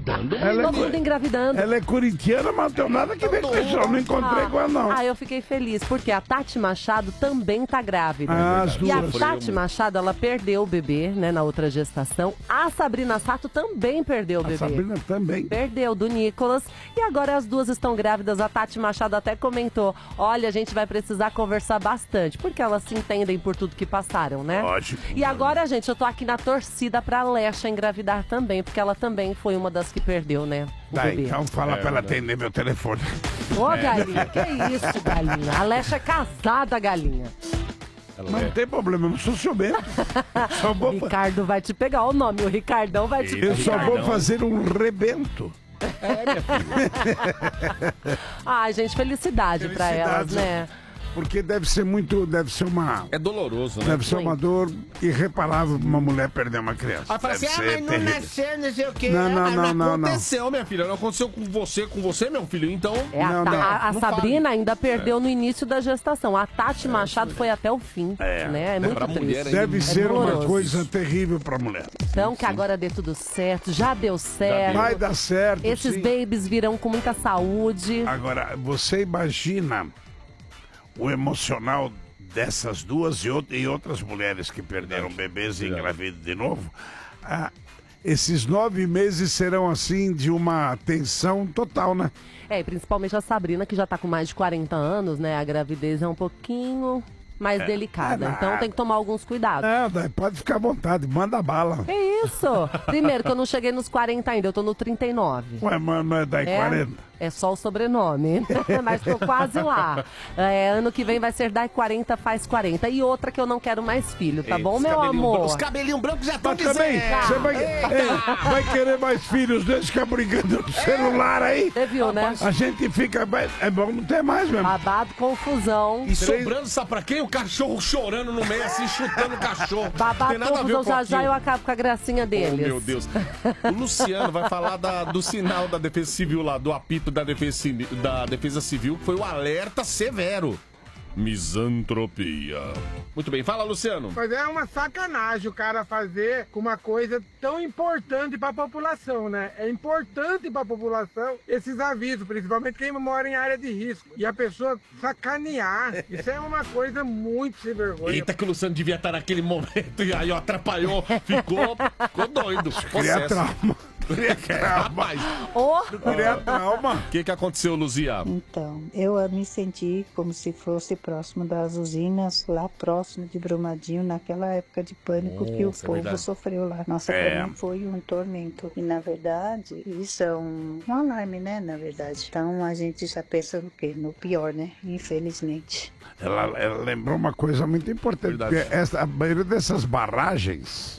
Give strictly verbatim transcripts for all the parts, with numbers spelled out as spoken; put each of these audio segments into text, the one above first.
engravidando. Ela Todo mundo é, engravidando. ela é corintiana, mas não tem nada que ver com isso. Eu não encontrei Ah, com ela, não. Ah, eu fiquei feliz, porque a Tati Machado também tá grávida. Ah, as e a duas. Tati Machado, ela perdeu o bebê, né, na outra gestação. A Sabrina Sato também perdeu o A bebê. Sabrina também. Perdeu do Nicolas. E agora as duas estão grávidas. A Tati Machado até comentou: olha, a gente vai precisar conversar bastante, porque elas se entendem por tudo que passaram, né? Lógico. E agora, gente, eu tô aqui na torcida pra Lecha engravidar também, porque ela também foi uma das que perdeu, né? O Tá, bebê. então fala pra ela atender meu telefone. Ô, galinha, que isso, galinha? A Lecha é casada, galinha. Mas não tem problema, eu não sou ciumento. Só vou, fa- Ricardo vai te pegar o nome, o Ricardão vai te eu pegar. só vou fazer um rebento. Ai, gente, felicidade, pra elas, Felicidade. né? Porque deve ser muito, deve ser uma, É doloroso, né? deve ser uma dor irreparável uma mulher perder uma criança. Aí fala assim, Deve ah, ser mas não terrível. nasceu, não sei o quê. Não, não, Ah, não, não, não. Aconteceu, minha filha. Não aconteceu com você, com você, meu filho. Então. É, a, Não, Ta- não, a- a não Sabrina fale. ainda perdeu no início da gestação. A Tati Machado foi até o fim, É. né? É muito pra triste. mulher ainda Deve É ser uma doloroso. coisa terrível pra mulher. Então, que agora dê tudo certo, já deu certo. Vai dar certo, Esses sim. babies virão com muita saúde. Agora, você imagina o emocional dessas duas e, out- e outras mulheres que perderam bebês e engravidam de novo? Ah, esses nove meses serão, assim, de uma tensão total, né? É, e principalmente a Sabrina, que já tá com mais de quarenta anos, né? A gravidez é um pouquinho mais delicada. é Então nada. tem que tomar alguns cuidados. Não, daí pode ficar à vontade, manda bala. Que isso? Primeiro, que eu não cheguei nos quarenta ainda, eu tô no trinta e nove. Ué, mas não é daí É, quarenta? é só o sobrenome, mas tô quase lá. É, ano que vem vai ser dai quarenta, faz quarenta. E outra que eu não quero mais filho, tá Ei, bom, os meu cabelinho amor? bran- Os cabelinhos brancos já estão Mas também, dizendo. você vai, ei, vai querer mais filhos, deixa ficar brigando no celular aí. Você viu, né? A gente fica, vai- é bom não ter mais mesmo. Babado, confusão. E sobrando, sabe pra quem? O cachorro chorando no meio, assim, chutando o cachorro. Tem Babado, nada a ver confusão, com já já aquilo. eu acabo com a gracinha Oh, deles. meu Deus. O Luciano vai falar da- do sinal da Defesa Civil lá, do apito da Defesa, Civil- da Defesa Civil, que foi o alerta severo. Misantropia. Muito bem, fala, Luciano. Mas é uma sacanagem o cara fazer com uma coisa tão importante para a população, né? É importante para a população esses avisos, principalmente quem mora em área de risco. E a pessoa sacanear, isso é uma coisa muito sem vergonha. Eita, que o Luciano devia estar naquele momento e aí ó, atrapalhou, ficou, ficou doido. Cria Possesso. trauma. Cria trauma. Rapaz, Ô, Cria trauma. o que que aconteceu, Luzia? Então, eu ah, me senti como se fosse próximo das usinas, lá próximo de Brumadinho, naquela época de pânico que o Nossa, é povo verdade. sofreu lá. Nossa, É. pra mim foi um tormento. E, na verdade, isso é um, um alarme, né, na verdade. Então, a gente já pensa no quê? No pior, né? Infelizmente. Ela, ela lembrou uma coisa muito importante, Verdade. porque essa, a maioria dessas barragens,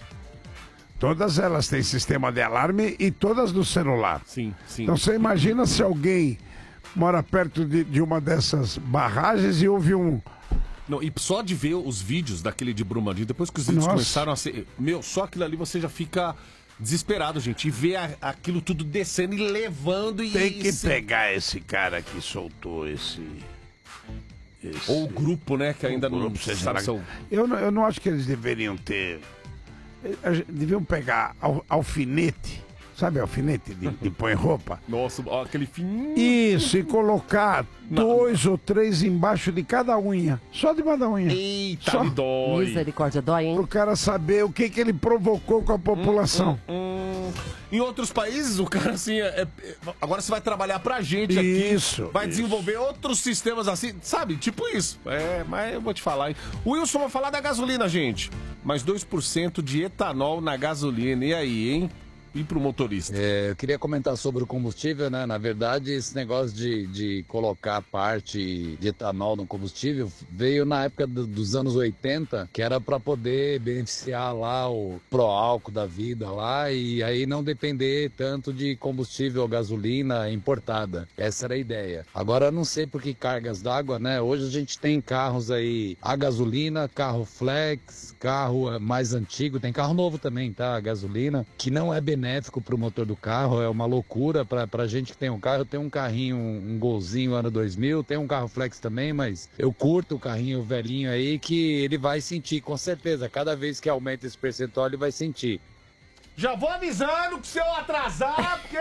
todas elas têm sistema de alarme e todas no celular. Sim, sim. Então você imagina se alguém mora perto de, de uma dessas barragens e ouve um... Não, e só de ver os vídeos daquele de Brumadinho, depois que os vídeos Nossa. começaram a ser... Meu, só aquilo ali você já fica desesperado, gente. E ver a- aquilo tudo descendo e levando e... Tem que se- pegar esse cara que soltou esse... esse Ou o grupo, né, que ainda não grupo, seja sabe lá- se é o- eu, não- eu não acho que eles deveriam ter... a gente- Deviam pegar al- alfinete, sabe alfinete de, de põe roupa? Nossa, ó, aquele fininho... Isso, e colocar dois ou três embaixo de cada unha. Só debaixo da unha. Eita, Só me dói. misericórdia, dói, hein? Pro cara saber o que, que ele provocou com a população. Hum, em outros países, o cara assim, é- é- agora você vai trabalhar pra gente aqui. Isso, Vai isso. desenvolver outros sistemas assim, sabe? Tipo isso. É, mas eu vou te falar, hein? O Wilson vai falar da gasolina, gente. Mais dois por cento de etanol na gasolina. E aí, hein? E pro motorista? É, eu queria comentar sobre o combustível, né? Na verdade, esse negócio de, de colocar parte de etanol no combustível veio na época do- dos anos oitenta, que era para poder beneficiar lá o pró-álcool da vida lá e aí não depender tanto de combustível, gasolina importada. Essa era a ideia. Agora, eu não sei por que cargas d'água, né? Hoje a gente tem carros aí a gasolina, carro flex, carro eh, mais antigo, tem carro novo também, tá? A gasolina, que não é benéfico para o motor do carro, é uma loucura para a gente que tem um carro. Eu tenho um carrinho, um, um golzinho ano dois mil, tem um carro flex também, mas eu curto o carrinho velhinho aí que ele vai sentir, com certeza. Cada vez que aumenta esse percentual, ele vai sentir. Já vou avisando que se eu atrasar, porque